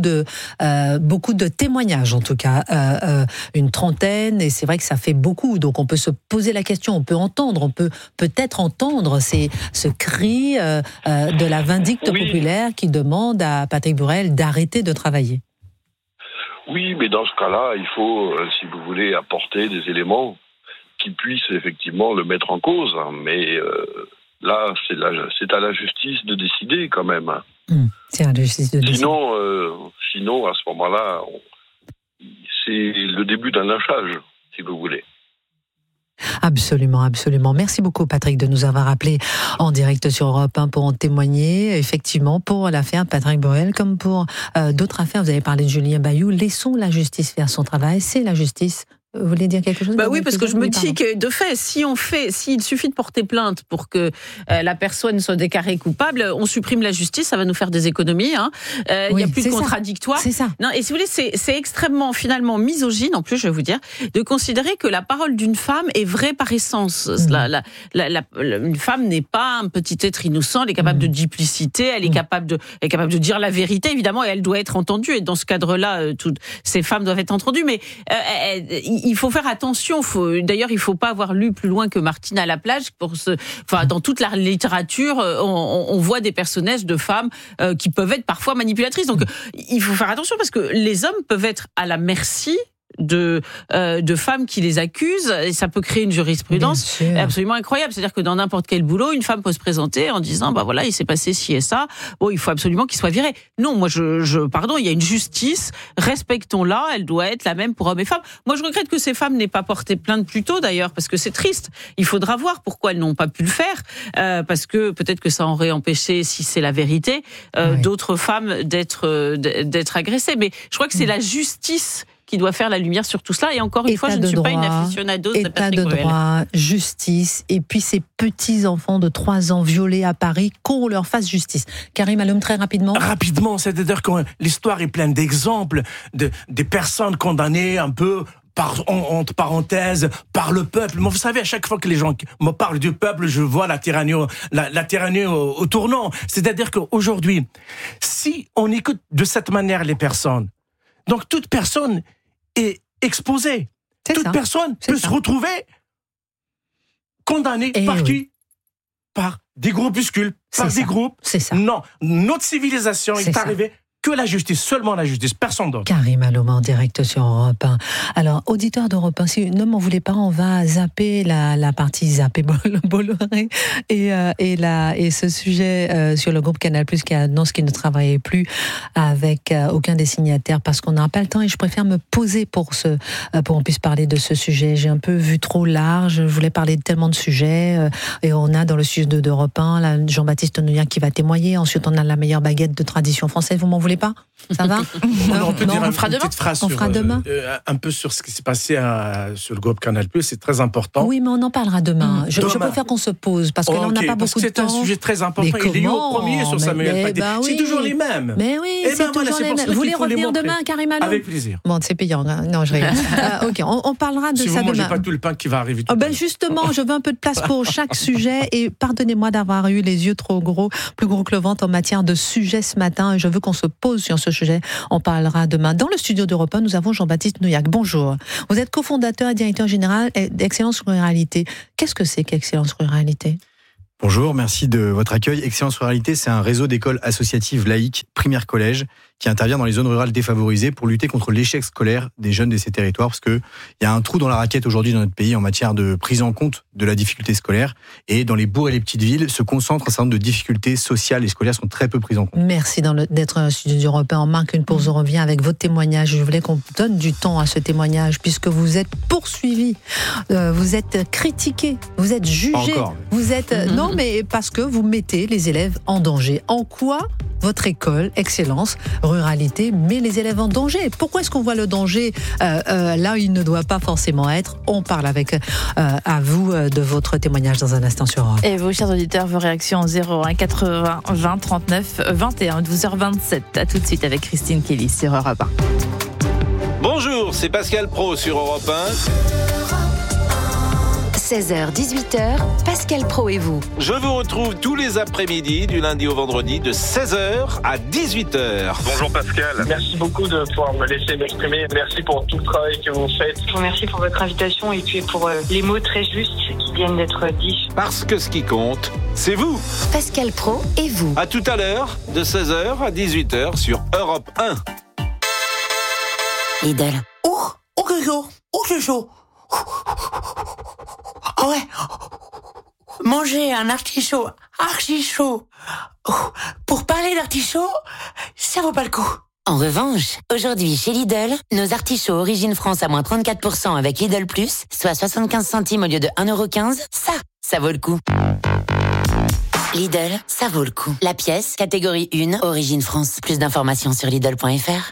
de témoignages, en tout cas. Une trentaine, et c'est vrai que ça fait beaucoup. Donc, on peut se poser la question, on peut entendre, on peut peut-être entendre ce cri de la vindicte populaire qui demande à Patrick Bruel d'arrêter de travailler. Oui, mais dans ce cas-là, il faut, si vous voulez, apporter des éléments qui puissent effectivement le mettre en cause. Mais là, c'est à la justice de décider quand même. C'est à la justice de décider. Sinon, à ce moment-là, c'est le début d'un lynchage, si vous voulez. Absolument, absolument. Merci beaucoup Patrick de nous avoir appelé en direct sur Europe 1 pour en témoigner. Effectivement, pour l'affaire Patrick Bruel, comme pour d'autres affaires, vous avez parlé de Julien Bayou, laissons la justice faire son travail, c'est la justice. Vous voulez dire quelque chose? Oui, parce que je me dis que de fait, s'il suffit de porter plainte pour que la personne soit déclarée coupable, on supprime la justice, ça va nous faire des économies. Il n'y a plus de contradictoire. C'est ça. Non, et si vous voulez, c'est extrêmement finalement misogyne, en plus, je vais vous dire, de considérer que la parole d'une femme est vraie par essence. Une femme n'est pas un petit être innocent, elle est capable de duplicité, elle est capable de dire la vérité, évidemment, et elle doit être entendue. Et dans ce cadre-là, toutes ces femmes doivent être entendues. Mais il faut faire attention. D'ailleurs, il ne faut pas avoir lu plus loin que Martine à la plage. Dans toute la littérature, on voit des personnages de femmes qui peuvent être parfois manipulatrices. Donc, il faut faire attention parce que les hommes peuvent être à la merci de femmes qui les accusent, et ça peut créer une jurisprudence absolument incroyable. C'est-à-dire que dans n'importe quel boulot, une femme peut se présenter en disant voilà, il s'est passé ci et ça, il faut absolument qu'il soit viré. Non, moi pardon, il y a une justice, respectons-la, elle doit être la même pour hommes et femmes. Moi je regrette que ces femmes n'aient pas porté plainte plus tôt d'ailleurs, parce que c'est triste. Il faudra voir pourquoi elles n'ont pas pu le faire, parce que peut-être que ça aurait empêché, si c'est la vérité, d'autres femmes d'être agressées. Mais je crois que c'est la justice qui doit faire la lumière sur tout cela. Et encore une fois, je ne suis pas une aficionado de Patrick Bruel. État de droit, justice, et puis ces petits-enfants de 3 ans violés à Paris, qu'on leur fasse justice. Karim Alom, très rapidement. Rapidement, c'est-à-dire que l'histoire est pleine d'exemples des personnes condamnées un peu entre parenthèses, par le peuple. Mais vous savez, à chaque fois que les gens me parlent du peuple, je vois la tyrannie au tournant. C'est-à-dire qu'aujourd'hui, si on écoute de cette manière les personnes, donc toute personne est exposée. Toute personne peut se retrouver condamnée par qui? Par des groupuscules, par des groupes. C'est ça. Non, notre civilisation est arrivée que la justice, seulement la justice, personne d'autre. Karim Aloma en direct sur Europe 1. Alors, auditeur d'Europe 1, si ne m'en voulez pas, on va zapper la partie zapper Bolloré et ce sujet sur le groupe Canal+, qui annonce qu'il ne travaillait plus avec aucun des signataires parce qu'on n'a pas le temps et je préfère me poser pour qu'on puisse parler de ce sujet. J'ai un peu vu trop large, je voulais parler de tellement de sujets et on a dans le studio d'Europe 1 là, Jean-Baptiste Nouillac qui va témoigner. Ensuite, on a la meilleure baguette de tradition française. Vous m'en voulez pas? Ça va? On peut dire on fera demain. Petite phrase on fera demain. Un peu sur ce qui s'est passé sur le groupe Canal+, c'est très important. Oui, mais on en parlera demain. Je préfère qu'on se pose parce que là, on n'a pas beaucoup de temps. C'est un sujet très important. Il est au premier sur Samuel Paty. C'est toujours les mêmes. Mais oui, c'est toujours les mêmes. Vous voulez revenir demain, Karim Aloma? Avec plaisir. Bon, c'est payant. Non, je rigole. Ok, on parlera de ça demain. Si vous mangez pas tout le pain qui va arriver. Justement, je veux un peu de place pour chaque sujet et pardonnez-moi d'avoir eu les yeux trop gros, plus gros que le ventre en matière de sujet ce matin. Je veux qu'on se pose sur ce sujet. On parlera demain. Dans le studio d'Europe 1, nous avons Jean-Baptiste Nouillac. Bonjour. Vous êtes cofondateur et directeur général d'Excellence Ruralité. Qu'est-ce que c'est qu'Excellence Ruralité ? Bonjour, merci de votre accueil. Excellence Ruralité, c'est un réseau d'écoles associatives laïques primaires collèges qui intervient dans les zones rurales défavorisées pour lutter contre l'échec scolaire des jeunes de ces territoires parce que il y a un trou dans la raquette aujourd'hui dans notre pays en matière de prise en compte de la difficulté scolaire et dans les bourgs et les petites villes se concentrent un certain nombre de difficultés sociales et scolaires sont très peu prises en compte. Merci d'être un studio européen. On marque une pause, on revient avec votre témoignage. Je voulais qu'on donne du temps à ce témoignage puisque vous êtes poursuivi, vous êtes critiqué, vous êtes jugé, vous êtes non mais parce que vous mettez les élèves en danger. En quoi votre école Excellence Ruralité met les élèves en danger? Pourquoi est-ce qu'on voit le danger là où il ne doit pas forcément être? On parle avec à vous de votre témoignage dans un instant sur Europe. Et vous, chers auditeurs, vos réactions 01 80 20 39 21 12h27. À tout de suite avec Christine Kelly sur Europe 1. Bonjour, c'est Pascal Pro sur Europe 1. 16h, 18h, Pascal Pro et vous. Je vous retrouve tous les après-midi, du lundi au vendredi, de 16h à 18h. Bonjour Pascal, merci beaucoup de pouvoir me laisser m'exprimer. Merci pour tout le travail que vous faites. Je vous remercie pour votre invitation et puis pour les mots très justes qui viennent d'être dits. Parce que ce qui compte, c'est vous. Pascal Pro et vous. À tout à l'heure, de 16h à 18h sur Europe 1. Lidl. C'est chaud. Ah ouais. Manger un artichaut archi chaud. Pour parler d'artichaut, ça vaut pas le coup. En revanche, aujourd'hui chez Lidl, nos artichauts Origine France à moins 34% avec Lidl Plus, soit 75 centimes au lieu de 1,15€, ça vaut le coup. Lidl, ça vaut le coup. La pièce, catégorie 1, Origine France. Plus d'informations sur Lidl.fr.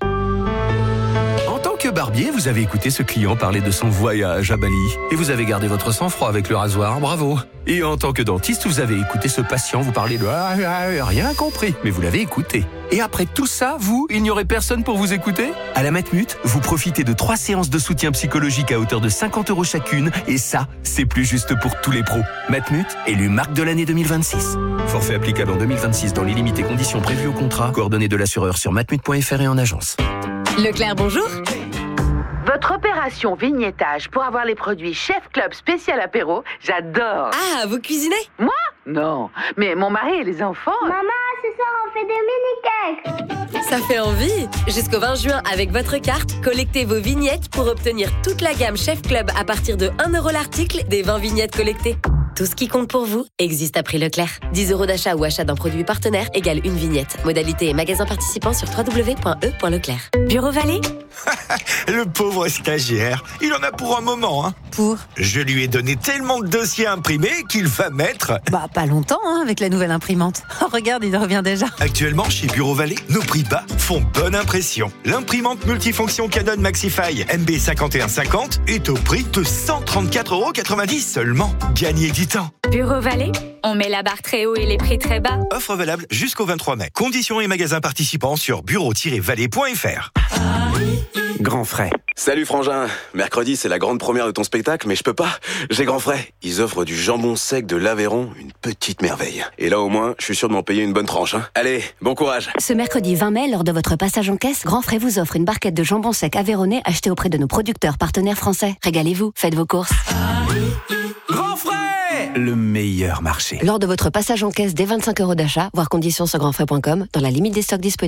En tant que barbier, vous avez écouté ce client parler de son voyage à Bali. Et vous avez gardé votre sang-froid avec le rasoir, bravo. Et en tant que dentiste, vous avez écouté ce patient vous parler de rien compris. Mais vous l'avez écouté. Et après tout ça, vous, il n'y aurait personne pour vous écouter? À la Matmut, vous profitez de 3 séances de soutien psychologique à hauteur de 50€ chacune. Et ça, c'est plus juste pour tous les pros. Matmut, élu marque de l'année 2026. Forfait applicable en 2026 dans les limites et conditions prévues au contrat. Coordonnées de l'assureur sur matmut.fr et en agence. Leclerc, bonjour. Votre opération vignettage pour avoir les produits Chef Club spécial apéro, j'adore. Ah, vous cuisinez? Moi? Non, mais mon mari et les enfants... Maman, ce soir on fait des mini-cakes. Ça fait envie. Jusqu'au 20 juin, avec votre carte, collectez vos vignettes pour obtenir toute la gamme Chef Club à partir de 1€ l'article des 20 vignettes collectées. Tout ce qui compte pour vous existe à prix Leclerc. 10€ d'achat ou achat d'un produit partenaire égale une vignette. Modalité et magasin participant sur www.e.leclerc. Bureau Vallée? Le pauvre stagiaire, il en a pour un moment, hein. Pour? Je lui ai donné tellement de dossiers imprimés qu'il va mettre... Pas longtemps, hein, avec la nouvelle imprimante. Oh, regarde, il revient déjà. Actuellement, chez Bureau Vallée, nos prix bas font bonne impression. L'imprimante multifonction Canon Maxify MB5150 est au prix de 134,90€ seulement. Gagnez du temps. Bureau Vallée, on met la barre très haut et les prix très bas. Offre valable jusqu'au 23 mai. Conditions et magasins participants sur bureau-vallée.fr. Grand frais. Salut Frangin, mercredi c'est la grande première de ton spectacle, mais je peux pas, j'ai grand frais. Ils offrent du jambon sec de l'Aveyron, une petite merveille. Et là au moins, je suis sûr de m'en payer une bonne tranche. Allez, bon courage. Ce mercredi 20 mai, lors de votre passage en caisse, Grand Frais vous offre une barquette de jambon sec aveyronnais achetée auprès de nos producteurs partenaires français. Régalez-vous, faites vos courses. Grand frais, le meilleur marché. Lors de votre passage en caisse dès 25€ d'achat, voir conditions sur grandfrais.com, dans la limite des stocks disponibles.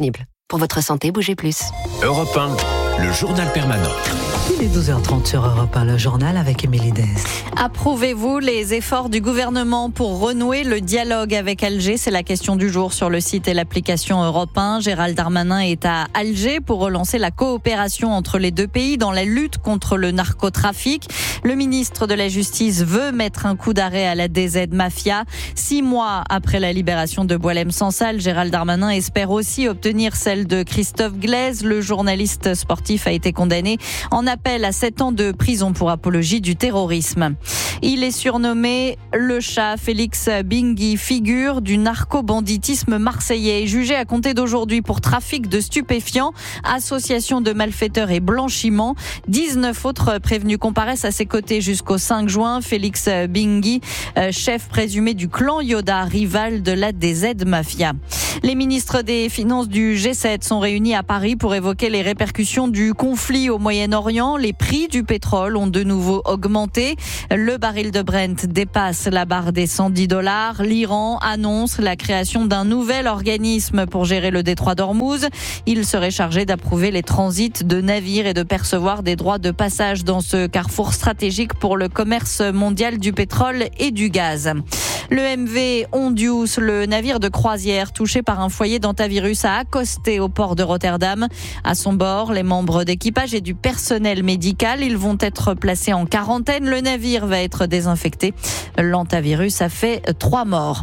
Pour votre santé, bougez plus. Europe 1, le journal permanent. Il est 12h30 sur Europe 1, le journal avec Émilie Dez. Approuvez-vous les efforts du gouvernement pour renouer le dialogue avec Alger? C'est la question du jour sur le site et l'application Europe 1. Gérald Darmanin est à Alger pour relancer la coopération entre les deux pays dans la lutte contre le narcotrafic. Le ministre de la Justice veut mettre un coup d'arrêt à la DZ Mafia. 6 mois après la libération de Boualem Sansal, Gérald Darmanin espère aussi obtenir celle de Christophe Glaise. Le journaliste sportif a été condamné en appel à 7 ans de prison pour apologie du terrorisme. Il est surnommé le chat. Félix Bingui, figure du narco-banditisme marseillais, jugé à compter d'aujourd'hui pour trafic de stupéfiants, association de malfaiteurs et blanchiment. 19 autres prévenus comparaissent à ses côtés jusqu'au 5 juin. Félix Bingui, chef présumé du clan Yoda, rival de la DZ Mafia. Les ministres des Finances du G7 sont réunis à Paris pour évoquer les répercussions du conflit au Moyen-Orient. Les prix du pétrole ont de nouveau augmenté. Le baril de Brent dépasse la barre des $110. L'Iran annonce la création d'un nouvel organisme pour gérer le détroit d'Ormuz. Il serait chargé d'approuver les transits de navires et de percevoir des droits de passage dans ce carrefour stratégique pour le commerce mondial du pétrole et du gaz. Le MV Ondius, le navire de croisière touché par un foyer d'hantavirus, a accosté au port de Rotterdam. À son bord, les membres d'équipage et du personnel médical, ils vont être placés en quarantaine. Le navire va être désinfecté. L'hantavirus a fait 3 morts.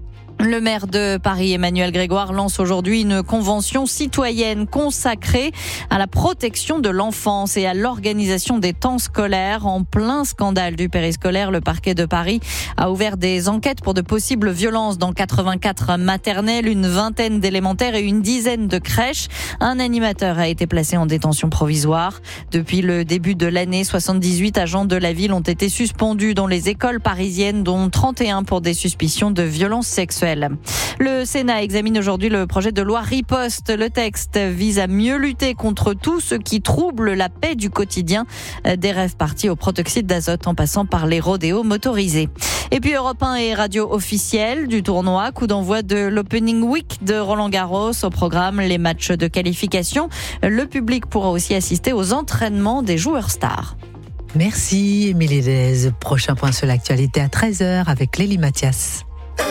Le maire de Paris, Emmanuel Grégoire, lance aujourd'hui une convention citoyenne consacrée à la protection de l'enfance et à l'organisation des temps scolaires. En plein scandale du périscolaire, le parquet de Paris a ouvert des enquêtes pour de possibles violences dans 84 maternelles, une vingtaine d'élémentaires et une dizaine de crèches. Un animateur a été placé en détention provisoire. Depuis le début de l'année, 78 agents de la ville ont été suspendus dans les écoles parisiennes, dont 31 pour des suspicions de violences sexuelles. Le Sénat examine aujourd'hui le projet de loi Riposte. Le texte vise à mieux lutter contre tout ce qui trouble la paix du quotidien, des rave-parties au protoxyde d'azote en passant par les rodéos motorisés. Et puis Europe 1 et radio officielle du tournoi, coup d'envoi de l'Opening Week de Roland-Garros. Au programme, les matchs de qualification. Le public pourra aussi assister aux entraînements des joueurs stars. Merci Émilie Dez. Prochain point sur l'actualité à 13h avec Lélie Mathias.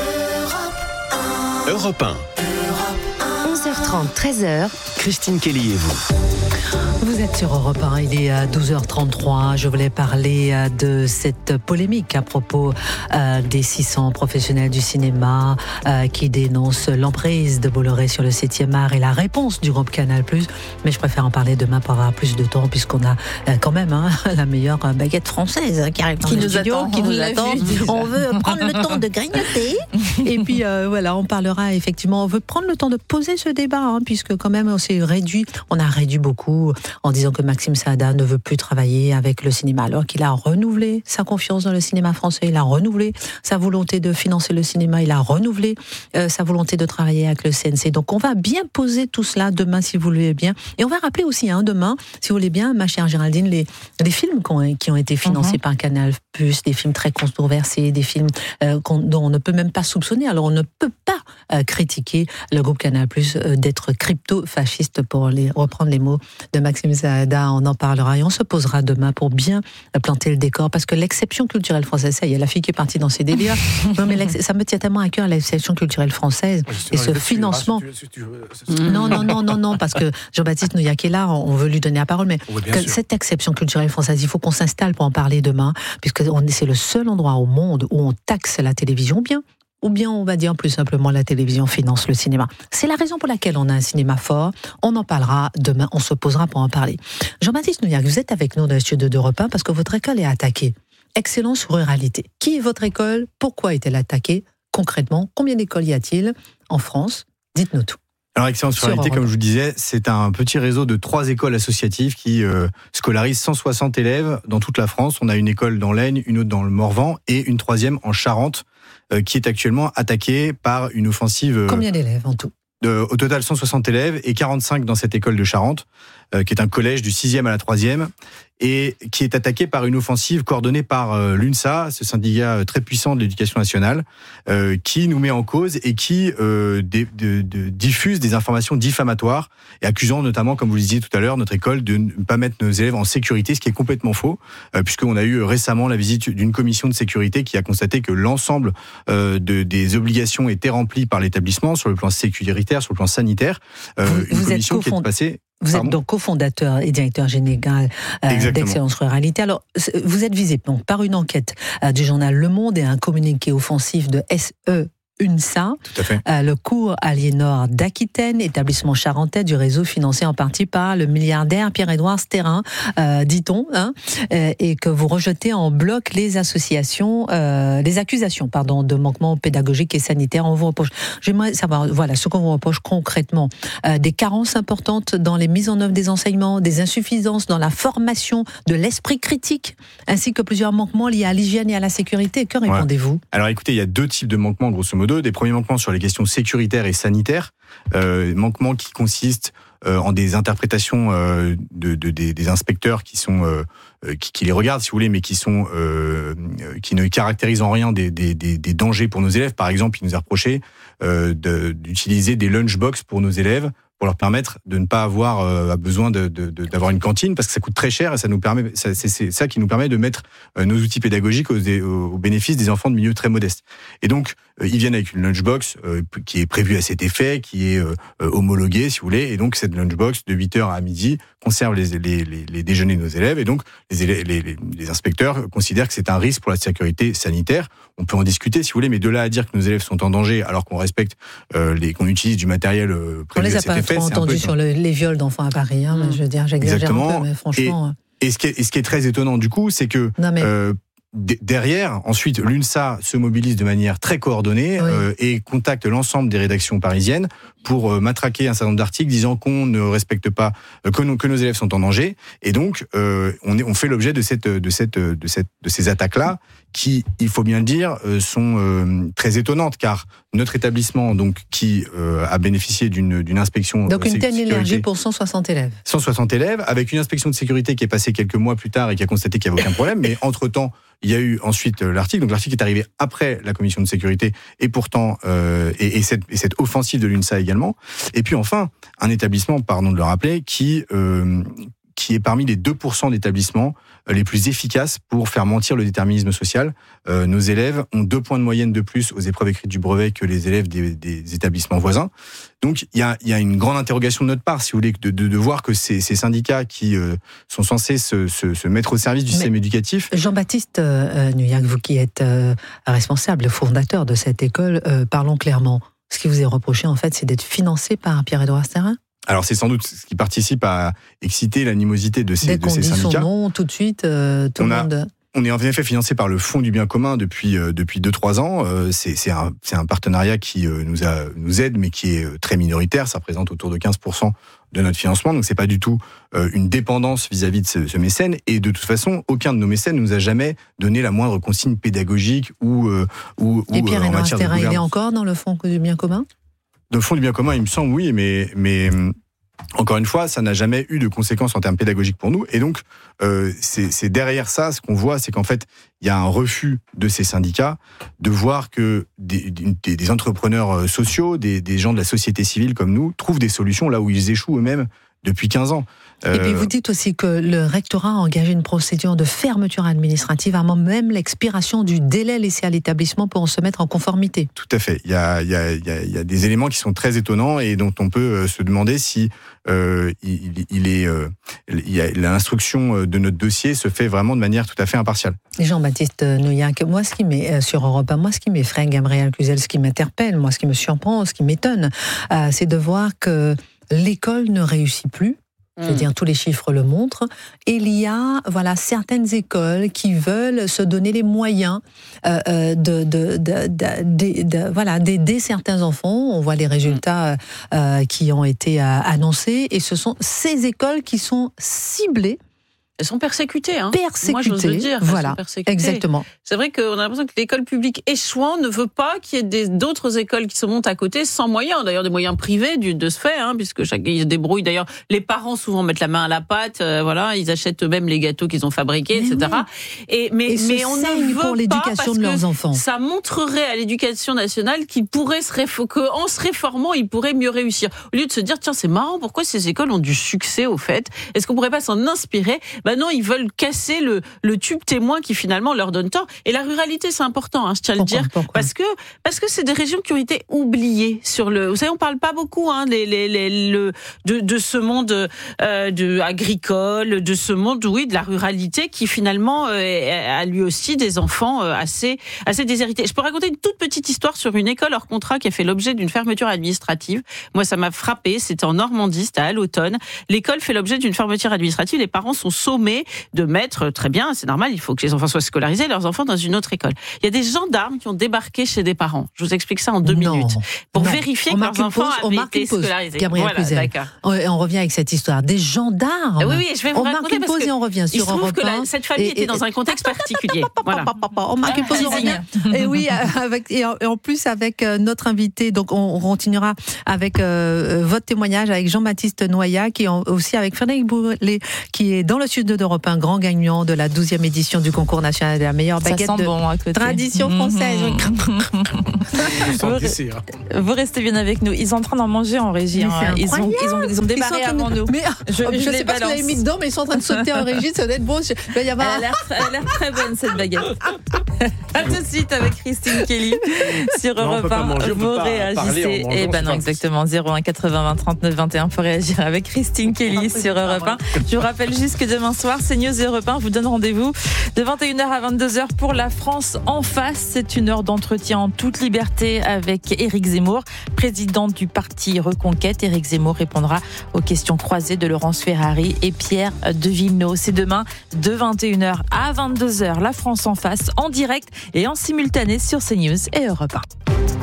Europe 1. 11h30, 13h. Christine Kelly et vous. Vous êtes sur Europe 1, il est 12h33. Je voulais parler de cette polémique à propos des 600 professionnels du cinéma qui dénoncent l'emprise de Bolloré sur le 7e art et la réponse du groupe Canal+. Mais je préfère en parler demain pour avoir plus de temps, puisqu'on a quand même la meilleure baguette française qui arrive dans le studio, qui nous attend. On veut prendre le temps de grignoter. Et puis voilà, on parlera effectivement, on veut prendre le temps de poser ce débat, puisque quand même on a réduit beaucoup en disant que Maxime Saada ne veut plus travailler avec le cinéma, alors qu'il a renouvelé sa confiance dans le cinéma français, il a renouvelé sa volonté de financer le cinéma, il a renouvelé sa volonté de travailler avec le CNC. Donc on va bien poser tout cela demain, si vous voulez bien. Et on va rappeler aussi demain, si vous voulez bien, ma chère Géraldine, les films qui ont été financés par Canal+, des films très controversés, des films dont on ne peut même pas soupçonner. Alors on ne peut pas critiquer le groupe Canal+, d'être crypto-fasciste, pour reprendre les mots de Maxime Saada. On en parlera et on se posera demain pour bien planter le décor, parce que l'exception culturelle française, ça y est, la fille qui est partie dans ses délires. Non, mais ça me tient tellement à cœur, l'exception culturelle française et ce financement. Non, parce que Jean-Baptiste Nouilhac est là, on veut lui donner la parole, mais cette exception culturelle française, il faut qu'on s'installe pour en parler demain, puisque c'est le seul endroit au monde où on taxe la télévision ou bien on va dire plus simplement la télévision finance le cinéma. C'est la raison pour laquelle on a un cinéma fort. On en parlera demain, on se posera pour en parler. Jean-Baptiste Nouilhac, vous êtes avec nous dans le studio d'Europe 1 parce que votre école est attaquée. Excellence Ruralité. Qui est votre école? Pourquoi est-elle attaquée? Concrètement, combien d'écoles y a-t-il en France? Dites-nous tout. Alors Excellence Ruralité, comme je vous disais, c'est un petit réseau de 3 écoles associatives qui scolarisent 160 élèves dans toute la France. On a une école dans l'Aisne, une autre dans le Morvan et une 3e en Charente, qui est actuellement attaquée par une offensive. Combien d'élèves en tout? Au total 160 élèves et 45 dans cette école de Charente. qui est un collège du 6e à la 3e, et qui est attaqué par une offensive coordonnée par l'UNSA, ce syndicat très puissant de l'éducation nationale, qui nous met en cause et qui diffuse des informations diffamatoires et accusant notamment, comme vous le disiez tout à l'heure, notre école de ne pas mettre nos élèves en sécurité, ce qui est complètement faux, puisqu'on a eu récemment la visite d'une commission de sécurité qui a constaté que l'ensemble des obligations étaient remplies par l'établissement sur le plan sécuritaire, sur le plan sanitaire. Une commission qui est passée... Vous êtes donc cofondateur et directeur général d'Excellence Ruralité. Alors, vous êtes visé donc par une enquête du journal Le Monde et un communiqué offensif de SE UNSA, tout à fait. Le cours Aliénor d'Aquitaine, établissement charentais du réseau financé en partie par le milliardaire Pierre-Édouard Stérin, dit-on, et que vous rejetez en bloc les accusations de manquements pédagogiques et sanitaires. On vous reproche. J'aimerais savoir, voilà, ce qu'on vous reproche concrètement, des carences importantes dans les mises en œuvre des enseignements, des insuffisances dans la formation de l'esprit critique, ainsi que plusieurs manquements liés à l'hygiène et à la sécurité. Que répondez-vous ? Alors écoutez, il y a 2 types de manquements, grosso modo. Des premiers manquements sur les questions sécuritaires et sanitaires, manquements qui consistent en des interprétations des inspecteurs qui sont qui les regardent, si vous voulez, mais qui ne caractérisent en rien des dangers pour nos élèves. Par exemple, il nous a reproché d'utiliser des lunchbox pour nos élèves, pour leur permettre de ne pas avoir besoin d'avoir une cantine, parce que ça coûte très cher et ça nous permet, c'est ça qui nous permet de mettre nos outils pédagogiques au bénéfice des enfants de milieux très modestes. Et donc, ils viennent avec une lunchbox qui est prévue à cet effet, qui est homologuée, si vous voulez, et donc cette lunchbox de 8h à midi conserve les déjeuners de nos élèves, et donc les inspecteurs considèrent que c'est un risque pour la sécurité sanitaire. On peut en discuter, si vous voulez, mais de là à dire que nos élèves sont en danger alors qu'on respecte qu'on utilise du matériel prévu à cet effet, on entendu sur les viols d'enfants à Paris, je veux dire, j'exagère un peu, mais franchement... Et ce qui est très étonnant, du coup, c'est que derrière, ensuite, l'UNSA se mobilise de manière très coordonnée et contacte l'ensemble des rédactions parisiennes pour matraquer un certain nombre d'articles disant qu'on ne respecte pas, que nos élèves sont en danger. Et donc, on fait l'objet de ces attaques-là, qui, il faut bien le dire, sont très étonnantes, car notre établissement, donc, qui a bénéficié d'une inspection... Donc une telle énergie pour 160 élèves. 160 élèves, avec une inspection de sécurité qui est passée quelques mois plus tard et qui a constaté qu'il n'y avait aucun problème, mais entre-temps, il y a eu ensuite l'article. Donc l'article est arrivé après la commission de sécurité, et pourtant, et cette offensive de l'UNSA également. Et puis enfin, un établissement, pardon de le rappeler, qui est parmi les 2% d'établissements les plus efficaces pour faire mentir le déterminisme social. Nos élèves ont 2 points de moyenne de plus aux épreuves écrites du brevet que les élèves des établissements voisins. Donc il y a une grande interrogation de notre part, si vous voulez, de voir que ces syndicats qui sont censés se mettre au service du système éducatif... Jean-Baptiste Nuyac, vous qui êtes responsable, fondateur de cette école, parlons clairement. Ce qui vous est reproché, en fait, c'est d'être financé par Pierre-Édouard Stérin ? Alors c'est sans doute ce qui participe à exciter l'animosité de ces syndicats. Dès qu'on dit son nom, tout de suite, tout le monde... On est en effet financé par le Fonds du bien commun depuis 2-3 ans. C'est un partenariat qui nous aide, mais qui est très minoritaire. Ça représente autour de 15% de notre financement. Donc c'est pas du tout une dépendance vis-à-vis de ce mécène. Et de toute façon, aucun de nos mécènes nous a jamais donné la moindre consigne pédagogique ou Et Pierre-Édouard en matière de Stérin, gouvernance. il est encore dans le Fonds du bien commun ? Le Fonds du bien commun, il me semble, oui, mais encore une fois, ça n'a jamais eu de conséquences en termes pédagogiques pour nous. Et donc, c'est derrière ça, ce qu'on voit, c'est qu'en fait, il y a un refus de ces syndicats de voir que des entrepreneurs sociaux, des gens de la société civile comme nous, trouvent des solutions là où ils échouent eux-mêmes depuis 15 ans. Et puis vous dites aussi que le rectorat a engagé une procédure de fermeture administrative avant même l'expiration du délai laissé à l'établissement pour se mettre en conformité. Tout à fait. Il y a des éléments qui sont très étonnants et dont on peut se demander si l'instruction de notre dossier se fait vraiment de manière tout à fait impartiale. Jean-Baptiste Nuyac, moi ce qui sur Europe 1, moi ce qui m'effraie, Gabriel Cluzel, ce qui m'interpelle, moi ce qui me surprend, ce qui m'étonne, c'est de voir que l'école ne réussit plus. Je veux dire, tous les chiffres le montrent. Et il y a, certaines écoles qui veulent se donner les moyens d'aider certains enfants. On voit les résultats qui ont été annoncés. Et ce sont ces écoles qui sont ciblées elles sont persécutées. Persécutées, moi, j'ose le dire. Voilà, sont persécutées. exactement. C'est vrai qu'on a l'impression que l'école publique échouant ne veut pas qu'il y ait d'autres écoles qui se montent à côté sans moyens. D'ailleurs, des moyens privés de ce fait, puisque chacun se débrouille. D'ailleurs, les parents souvent mettent la main à la pâte. Voilà, ils achètent eux-mêmes les gâteaux qu'ils ont fabriqués, etc. Oui. Mais on ne veut pour l'éducation de leurs enfants. Ça montrerait à l'éducation nationale qu'ils pourraient qu'en se réformant, ils pourraient mieux réussir. Au lieu de se dire, tiens, c'est marrant, pourquoi ces écoles ont du succès au fait ? Est-ce qu'on pourrait pas s'en inspirer ? Non, ils veulent casser le tube témoin qui finalement leur donne tort. Et la ruralité, c'est important, je tiens à le dire, parce que c'est des régions qui ont été oubliées vous savez, on parle pas beaucoup de ce monde agricole, de ce monde, de la ruralité qui finalement a lui aussi des enfants assez déshérités. Je peux raconter une toute petite histoire sur une école hors contrat qui a fait l'objet d'une fermeture administrative. Moi, ça m'a frappé. C'était en Normandie, c'était à l'automne. L'école fait l'objet d'une fermeture administrative. Les parents sont sommés de mettre, très bien, c'est normal, il faut que les enfants soient scolarisés, leurs enfants dans une autre école. Il y a des gendarmes qui ont débarqué chez des parents. Je vous explique ça en 2 minutes. Pour vérifier que leurs enfants avaient été scolarisés. Gabriel Cluzel. On revient avec cette histoire. Des gendarmes. Oui, je vais vous raconter parce que et on revient sur Europe 1. Il se trouve que cette famille était dans un contexte particulier. Voilà. On marque une pause, on revient. Et oui, et en plus avec notre invité, donc on continuera avec votre témoignage avec Jean-Baptiste Noya, qui est aussi avec Frédéric Bourlet, qui est dans le sud de un grand gagnant de la 12e édition du concours national de la meilleure baguette de tradition française. Vous restez bien avec nous. Ils sont en train d'en manger en régie. Ils ont démarré avant nous. Mais je sais pas ce que vous avez mis dedans, mais ils sont en train de sauter en régie. Ça doit être bon. Elle a l'air très bonne cette baguette. A tout de suite avec Christine Kelly sur Europe 1. Vous réagissez. Non, exactement. 01 80 20 39 21 pour réagir avec Christine Kelly sur Europe 1. Je vous rappelle juste que demain soir, CNews et Europe 1 vous donne rendez-vous de 21h à 22h pour La France en face. C'est une heure d'entretien en toute liberté avec Éric Zemmour, président du parti Reconquête. Éric Zemmour répondra aux questions croisées de Laurence Ferrari et Pierre de Villeneuve. C'est demain de 21h à 22h. La France en face, en direct et en simultané sur CNews et Europe 1.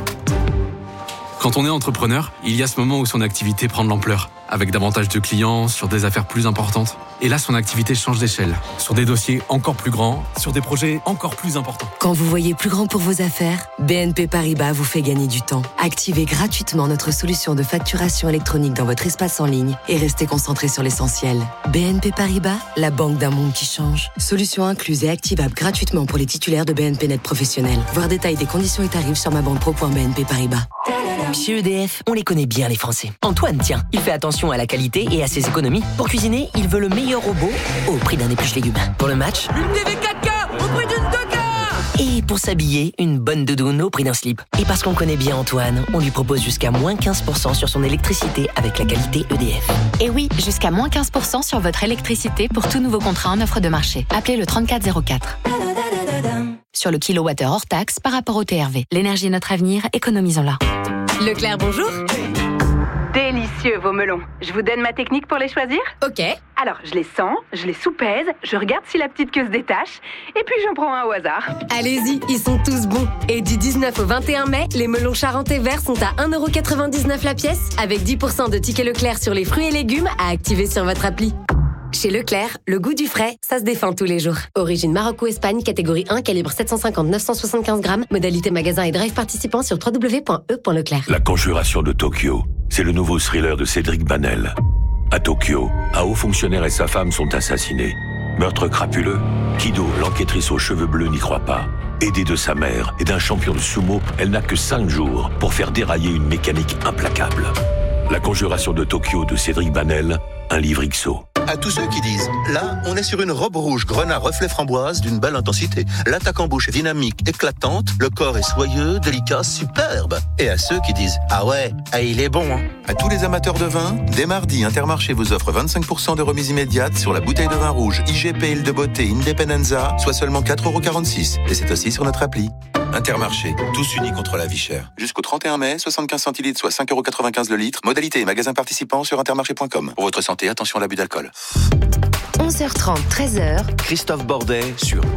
Quand on est entrepreneur, il y a ce moment où son activité prend de l'ampleur, avec davantage de clients, sur des affaires plus importantes. Et là, son activité change d'échelle, sur des dossiers encore plus grands, sur des projets encore plus importants. Quand vous voyez plus grand pour vos affaires, BNP Paribas vous fait gagner du temps. Activez gratuitement notre solution de facturation électronique dans votre espace en ligne et restez concentré sur l'essentiel. BNP Paribas, la banque d'un monde qui change. Solution incluse et activable gratuitement pour les titulaires de BNP Net professionnels. Voir détail des conditions et tarifs sur mabanquepro.bnp Paribas. Chez EDF, on les connaît bien les Français. Antoine, tiens, il fait attention à la qualité et à ses économies. Pour cuisiner, il veut le meilleur robot au prix d'un épluche légumes. Pour le match, une TV 4K au prix d'une 2K. Et pour s'habiller, une bonne doudoune au prix d'un slip. Et parce qu'on connaît bien Antoine, on lui propose jusqu'à moins 15% sur son électricité avec la qualité EDF. Et oui, jusqu'à moins 15% sur votre électricité pour tout nouveau contrat en offre de marché. Appelez le 3404. Sur le kilowattheure hors taxe par rapport au TRV. L'énergie est notre avenir, économisons-la. Leclerc, bonjour. Délicieux vos melons. Je vous donne ma technique pour les choisir ? Ok. Alors, je les sens, je les soupèse, je regarde si la petite queue se détache, et puis j'en prends un au hasard. Allez-y, ils sont tous bons. Et du 19 au 21 mai, les melons charentais verts sont à 1,99€ la pièce, avec 10% de tickets Leclerc sur les fruits et légumes à activer sur votre appli. Chez Leclerc, le goût du frais, ça se défend tous les jours. Origine Maroc-Espagne, catégorie 1, calibre 750-975 grammes. Modalité magasin et drive participant sur www.e.leclerc. La Conjuration de Tokyo, c'est le nouveau thriller de Cédric Banel. À Tokyo, un haut fonctionnaire et sa femme sont assassinés. Meurtre crapuleux. Kido, l'enquêtrice aux cheveux bleus, n'y croit pas. Aidée de sa mère et d'un champion de sumo, elle n'a que 5 jours pour faire dérailler une mécanique implacable. La Conjuration de Tokyo de Cédric Banel, un livre XO. À tous ceux qui disent, là, on est sur une robe rouge grenat reflet framboise d'une belle intensité. L'attaque en bouche est dynamique, éclatante, le corps est soyeux, délicat, superbe. Et à ceux qui disent, ah ouais, il est bon. Hein. À tous les amateurs de vin, dès mardi, Intermarché vous offre 25% de remise immédiate sur la bouteille de vin rouge IGP Île de Beauté Independenza, soit seulement 4,46€. Et c'est aussi sur notre appli. Intermarché, tous unis contre la vie chère. Jusqu'au 31 mai, 75 centilitres, soit 5,95€ le litre. Modalité et magasin participant sur intermarché.com. Pour votre santé, attention à l'abus d'alcool. 11h30, 13h. Christophe Bordet sur